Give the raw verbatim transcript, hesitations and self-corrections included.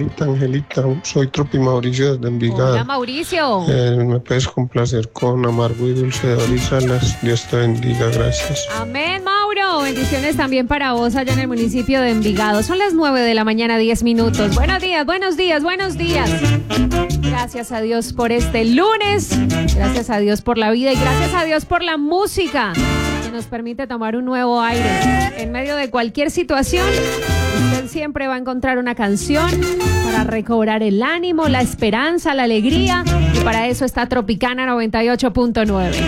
Angelita, Angelita, soy Tropi Mauricio desde Envigado. Hola, Mauricio. Eh, me puedes complacer con Amargo y Dulce de Ori Salas. Dios te bendiga, gracias. Amén, Mauro. Bendiciones también para vos allá en el municipio de Envigado. Son las nueve de la mañana, diez minutos. Buenos días, buenos días, buenos días. Gracias a Dios por este lunes. Gracias a Dios por la vida y gracias a Dios por la música que nos permite tomar un nuevo aire. En medio de cualquier situación, usted siempre va a encontrar una canción para recobrar el ánimo, la esperanza, la alegría. Y para eso está Tropicana noventa y ocho punto nueve.